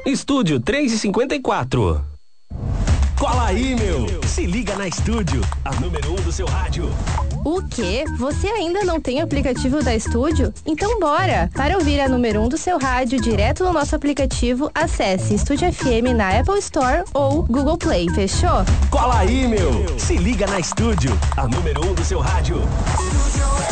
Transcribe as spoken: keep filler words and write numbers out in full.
Estúdio três e cinquenta e quatro. Cola aí, meu! Se liga na Estúdio, a número um do seu rádio. O quê? Você ainda não tem o aplicativo da Estúdio? Então bora! Para ouvir a número um do seu rádio direto no nosso aplicativo, acesse Estúdio F M na Apple Store ou Google Play, fechou? Cola aí, meu! Se liga na Estúdio, a número um do seu rádio.